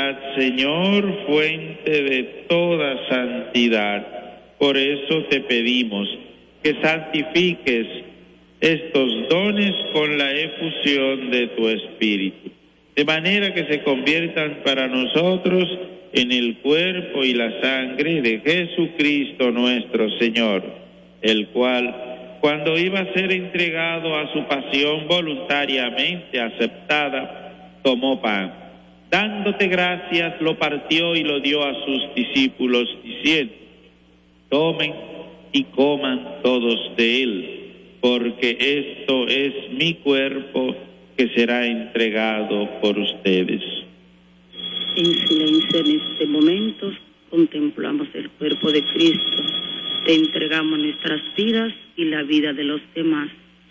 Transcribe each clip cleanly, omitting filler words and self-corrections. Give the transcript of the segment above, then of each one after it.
verdad, Señor, fuente de toda santidad. Por eso te pedimos que santifiques estos dones con la efusión de tu Espíritu, de manera que se conviertan para nosotros en el cuerpo y la sangre de Jesucristo nuestro Señor, el cual, cuando iba a ser entregado a su pasión voluntariamente aceptada, tomó pan. Dándote gracias, lo partió y lo dio a sus discípulos, diciendo: tomen y coman todos de él, porque esto es mi cuerpo que será entregado por ustedes. En silencio en este momento contemplamos el cuerpo de Cristo. Te entregamos nuestras vidas y la vida de los demás.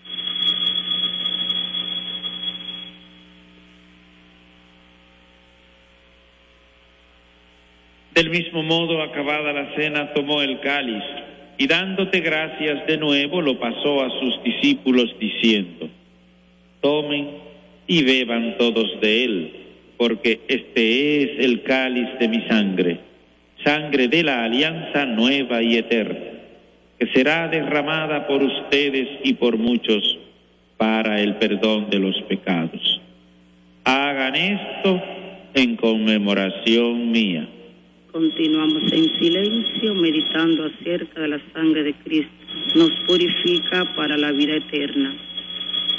Del mismo modo, acabada la cena, tomó el cáliz y dándote gracias de nuevo, lo pasó a sus discípulos diciendo: tomen y beban todos de él, porque este es el cáliz de mi sangre, sangre de la alianza nueva y eterna, que será derramada por ustedes y por muchos para el perdón de los pecados. Hagan esto en conmemoración mía. Continuamos en silencio meditando acerca de la sangre de Cristo. Nos purifica para la vida eterna.